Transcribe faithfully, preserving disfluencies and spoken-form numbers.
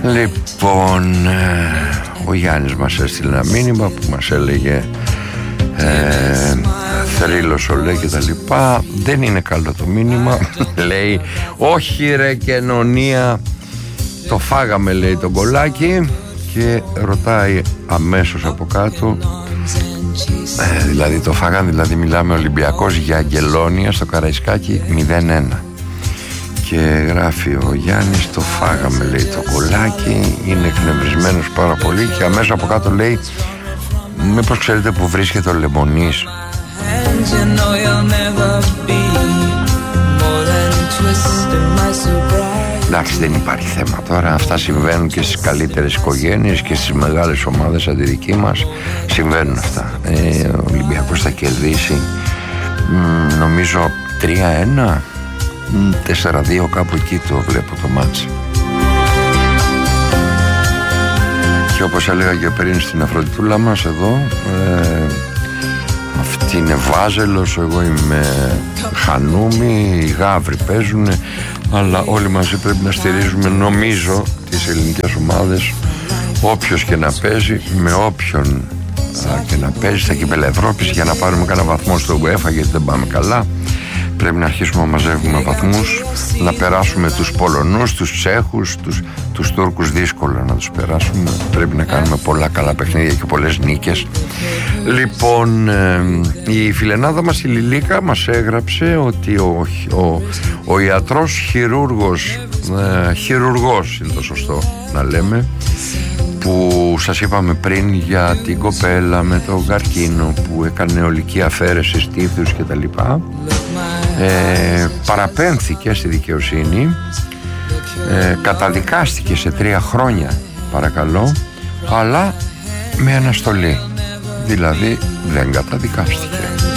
Λοιπόν, ο Γιάννης μας έστειλε ένα μήνυμα που μας έλεγε ε, θρύλος ολέ και τα λοιπά. Δεν είναι καλό το μήνυμα. Λέει, όχι ρε κοινωνία, το φάγαμε, λέει, τον κολλάκι. Και ρωτάει αμέσως από κάτω, ε, δηλαδή το φάγανε, δηλαδή μιλάμε Ολυμπιακός για Αγγελώνια στο Καραϊσκάκι μηδέν ένα. Και γράφει ο Γιάννης, το φάγαμε, λέει, το κολλάκι. Είναι εκνευρισμένος πάρα πολύ. Και αμέσως από κάτω λέει, μήπως ξέρετε που βρίσκεται ο Λεμονής? Εντάξει, δεν υπάρχει θέμα τώρα. Αυτά συμβαίνουν και στις καλύτερες οικογένειες και στις μεγάλες ομάδες σαν τη δική μας. Συμβαίνουν αυτά. ε, Ο Ολυμπιακός θα κερδίσει μ, νομίζω τρία ένα, τέσσερα δύο, κάπου εκεί το βλέπω το μάτς. Και όπως έλεγα και πριν στην Αφροδιτούλα μας εδώ, ε, αυτή είναι Βάζελος, εγώ είμαι Χανούμι, οι Γαύροι παίζουν, αλλά όλοι μαζί πρέπει να στηρίζουμε, νομίζω, τις ελληνικές ομάδες, όποιος και να παίζει, με όποιον α, και να παίζει στα κύπελλα Ευρώπης, για να πάρουμε κανένα βαθμό στο UEFA, γιατί δεν πάμε καλά. Πρέπει να αρχίσουμε να μαζεύουμε βαθμούς, να περάσουμε τους Πολωνούς, τους Τσέχους, τους, τους Τούρκους, δύσκολα να τους περάσουμε. Πρέπει να κάνουμε πολλά καλά παιχνίδια και πολλές νίκες. Λοιπόν, ε, η φιλενάδα μας η Λιλίκα μας έγραψε ότι ο, ο, ο ιατρός χειρούργος, ε, χειρουργός είναι το σωστό να λέμε, που σας είπαμε πριν για την κοπέλα με το καρκίνο που έκανε ολική αφαίρεση στήθους και τα λοιπά, ε, παραπέμφθηκε στη δικαιοσύνη, ε, καταδικάστηκε σε τρία χρόνια, παρακαλώ, αλλά με αναστολή, δηλαδή δεν καταδικάστηκε.